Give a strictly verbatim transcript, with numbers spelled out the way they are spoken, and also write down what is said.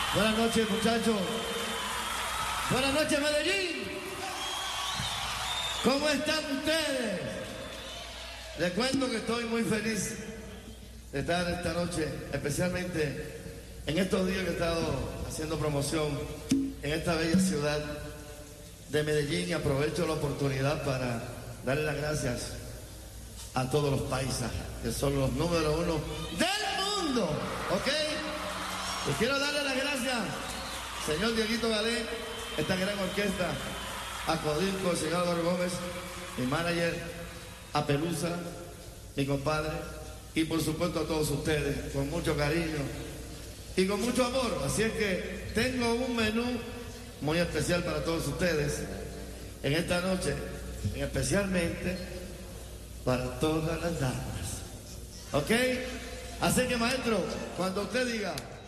Buenas noches, muchachos. Buenas noches, Medellín. ¿Cómo están ustedes? Les cuento que estoy muy feliz de estar esta noche, especialmente en estos días que he estado haciendo promoción en esta bella ciudad de Medellín, y aprovecho la oportunidad para darle las gracias a todos los paisas, que son los número uno del mundo, ¿ok? Les quiero darle las gracias, señor Dieguito Galé, esta gran orquesta, a Codilco, el señor Álvaro Gómez, mi manager, a Pelusa, mi compadre, y por supuesto a todos ustedes, con mucho cariño y con mucho amor. Así es que tengo un menú muy especial para todos ustedes en esta noche, y especialmente para todas las damas. ¿Ok? Así que, maestro, cuando usted diga...